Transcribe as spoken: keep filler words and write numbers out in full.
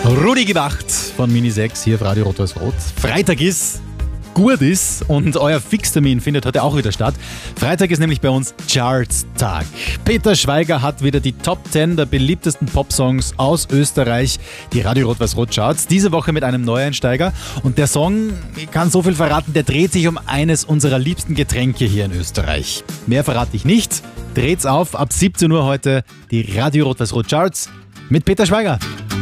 Rudi gemacht von Mini sechs hier auf Radio Rot-Weiß-Rot. Freitag ist, gut ist und euer Fixtermin findet heute auch wieder statt. Freitag ist nämlich bei uns Charts-Tag. Peter Schweiger hat wieder die Top zehn der beliebtesten Popsongs aus Österreich, die Radio Rot-Weiß-Rot Charts. Diese Woche mit einem Neueinsteiger. Und der Song, ich kann so viel verraten, der dreht sich um eines unserer liebsten Getränke hier in Österreich. Mehr verrate ich nicht. Dreht's auf, ab siebzehn Uhr heute die Radio Rot-Weiß-Rot Charts mit Peter Schweiger.